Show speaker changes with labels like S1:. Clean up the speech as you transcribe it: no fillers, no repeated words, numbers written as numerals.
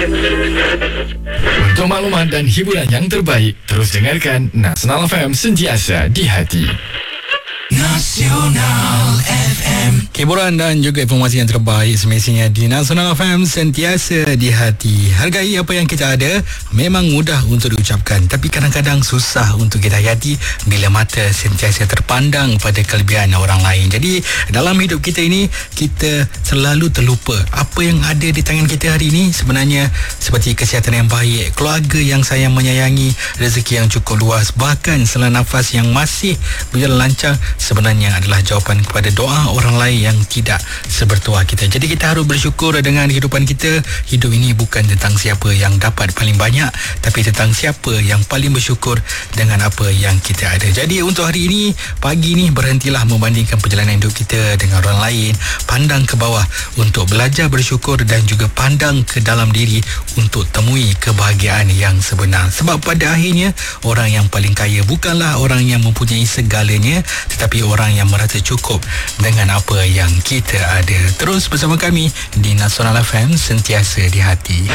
S1: Untuk maklumat dan hiburan yang terbaik, terus dengarkan Nasional FM, sentiasa di hati.
S2: Nasional FM. Hiburan dan juga informasi yang terbaik semestinya di Nasional FM, sentiasa di hati. Hargai apa yang kita ada memang mudah untuk diucapkan, tapi kadang-kadang susah untuk kita hayati bila mata sentiasa terpandang pada kelebihan orang lain. Jadi dalam hidup kita ini, kita selalu terlupa apa yang ada di tangan kita hari ini sebenarnya, seperti kesihatan yang baik, keluarga yang sayang menyayangi, rezeki yang cukup luas, bahkan sela nafas yang masih berjalan lancar sebenarnya adalah jawapan kepada doa orang lain yang tidak sebertuah kita. Jadi kita harus bersyukur dengan kehidupan kita. Hidup ini bukan tentang siapa yang dapat paling banyak, tapi tentang siapa yang paling bersyukur dengan apa yang kita ada. Jadi untuk hari ini, pagi ini, berhentilah membandingkan perjalanan hidup kita dengan orang lain. Pandang ke bawah untuk belajar bersyukur dan juga pandang ke dalam diri untuk temui kebahagiaan yang sebenar. Sebab pada akhirnya, orang yang paling kaya bukanlah orang yang mempunyai segalanya, tetapi orang yang merasa cukup dengan apa yang kita ada. Terus bersama kami di Nasional FM, sentiasa di hati.